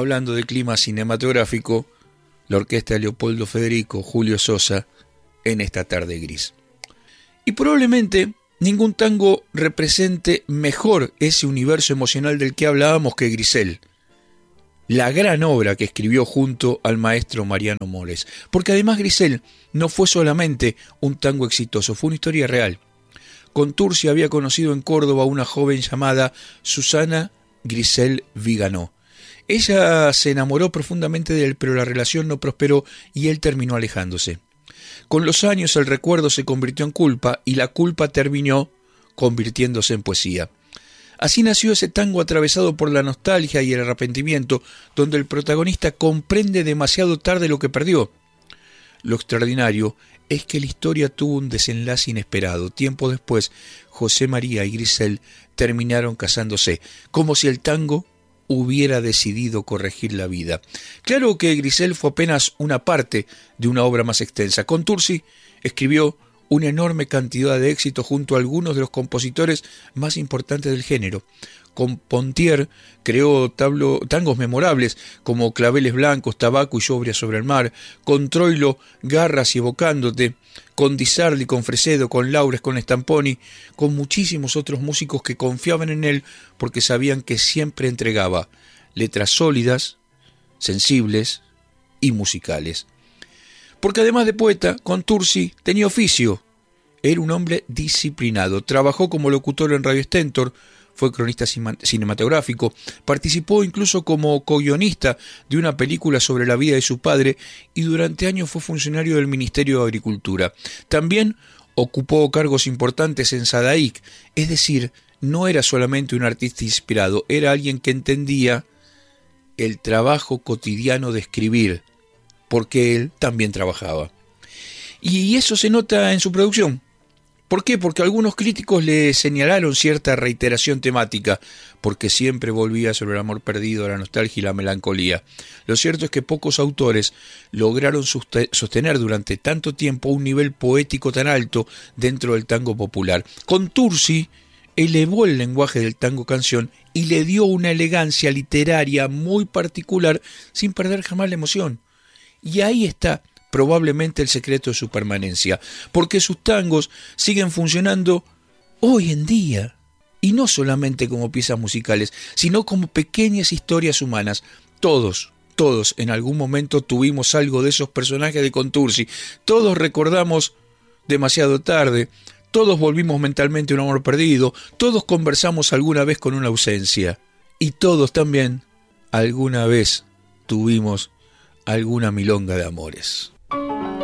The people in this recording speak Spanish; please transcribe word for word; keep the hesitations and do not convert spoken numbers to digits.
hablando de clima cinematográfico, la orquesta de Leopoldo Federico, Julio Sosa, en esta tarde gris. Y probablemente ningún tango represente mejor ese universo emocional del que hablábamos que Grisel, la gran obra que escribió junto al maestro Mariano Mores. Porque además Grisel no fue solamente un tango exitoso, fue una historia real. Contursi había conocido en Córdoba a una joven llamada Susana Grisel Viganó. Ella se enamoró profundamente de él, pero la relación no prosperó y él terminó alejándose. Con los años el recuerdo se convirtió en culpa y la culpa terminó convirtiéndose en poesía. Así nació ese tango atravesado por la nostalgia y el arrepentimiento, donde el protagonista comprende demasiado tarde lo que perdió. Lo extraordinario es que la historia tuvo un desenlace inesperado. Tiempo después, José María y Grisel terminaron casándose, como si el tango hubiera decidido corregir la vida. Claro que Grisel fue apenas una parte de una obra más extensa. Contursi escribió una enorme cantidad de éxitos junto a algunos de los compositores más importantes del género. Con Pontier creó tablo, tangos memorables como Claveles Blancos, Tabaco y Llovria sobre el mar. Con Troilo, Garras y Evocándote. Con Di Sarli, con Fresedo, con Laures, con Stamponi, con muchísimos otros músicos que confiaban en él porque sabían que siempre entregaba letras sólidas, sensibles y musicales. Porque además de poeta, Contursi tenía oficio. Era un hombre disciplinado. Trabajó como locutor en Radio Stentor, fue cronista cinematográfico, participó incluso como co-guionista de una película sobre la vida de su padre y durante años fue funcionario del Ministerio de Agricultura. También ocupó cargos importantes en Sadaic, es decir, no era solamente un artista inspirado, era alguien que entendía el trabajo cotidiano de escribir, porque él también trabajaba. Y eso se nota en su producción. ¿Por qué? Porque algunos críticos le señalaron cierta reiteración temática, porque siempre volvía sobre el amor perdido, la nostalgia y la melancolía. Lo cierto es que pocos autores lograron sostener durante tanto tiempo un nivel poético tan alto dentro del tango popular. Contursi elevó el lenguaje del tango canción y le dio una elegancia literaria muy particular sin perder jamás la emoción. Y ahí está probablemente el secreto de su permanencia, porque sus tangos siguen funcionando hoy en día, y no solamente como piezas musicales, sino como pequeñas historias humanas. Todos, todos en algún momento tuvimos algo de esos personajes de Contursi, todos recordamos Demasiado tarde, todos volvimos mentalmente a un amor perdido, todos conversamos alguna vez con una ausencia, y todos también alguna vez tuvimos alguna milonga de amores.